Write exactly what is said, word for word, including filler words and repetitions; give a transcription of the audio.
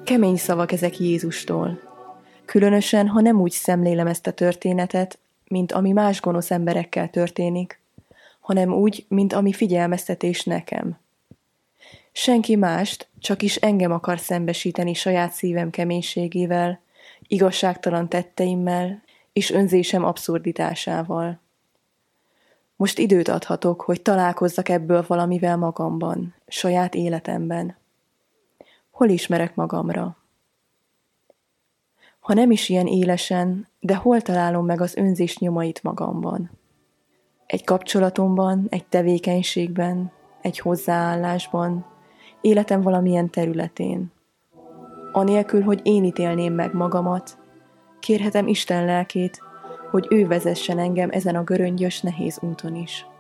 Kemény szavak ezek Jézustól. Különösen, ha nem úgy szemlélem ezt a történetet, mint ami más gonosz emberekkel történik, hanem úgy, mint ami figyelmeztetés nekem. Senki mást, csak is engem akar szembesíteni saját szívem keménységével, igazságtalan tetteimmel és önzésem abszurditásával. Most időt adhatok, hogy találkozzak ebből valamivel magamban, saját életemben. Hol ismerek magamra? Ha nem is ilyen élesen, de hol találom meg az önzés nyomait magamban? Egy kapcsolatomban, egy tevékenységben, egy hozzáállásban, életem valamilyen területén. Anélkül, hogy én ítélném meg magamat, kérhetem Isten lelkét, hogy ő vezessen engem ezen a göröngyös, nehéz úton is.